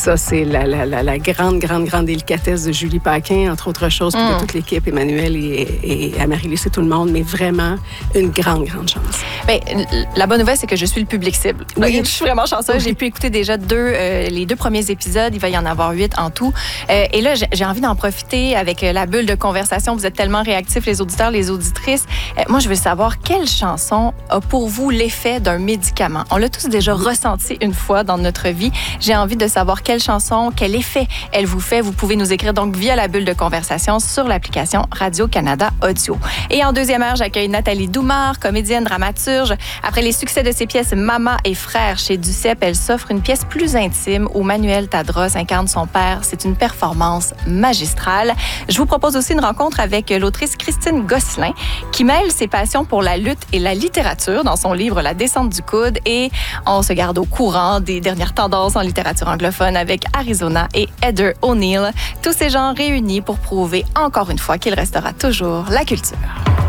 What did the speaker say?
Ça, c'est la grande délicatesse de Julie Paquin, entre autres choses, puis de toute l'équipe, Emmanuel et Amaryllis et tout le monde, mais vraiment une grande chance. Bien, la bonne nouvelle, c'est que je suis le public cible. Oui. Je suis vraiment chanceuse. J'ai pu écouter déjà les 2 premiers épisodes. Il va y en avoir 8 en tout. Et là, j'ai envie d'en profiter avec la bulle de conversation. Vous êtes tellement réactifs, les auditeurs, les auditrices. Moi, je veux savoir quelle chanson a pour vous l'effet d'un médicament. On l'a tous déjà ressenti une fois dans notre vie. J'ai envie de savoir quelle chanson, quel effet elle vous fait. Vous pouvez nous écrire donc via la bulle de conversation sur l'application Radio-Canada Audio. Et en deuxième heure, j'accueille Nathalie Doumard, comédienne, dramaturge. Après les succès de ses pièces Maman et Frère chez Duceppe, elle s'offre une pièce plus intime où Manuel Tadros incarne son père. C'est une performance magistrale. Je vous propose aussi une rencontre avec l'autrice Christine Gosselin qui mêle ses passions pour la lutte et la littérature dans son livre La descente du coude, et on se garde au courant des dernières tendances en littérature anglophone avec Arizona et Heather O'Neill. Tous ces gens réunis pour prouver encore une fois qu'il restera toujours la culture.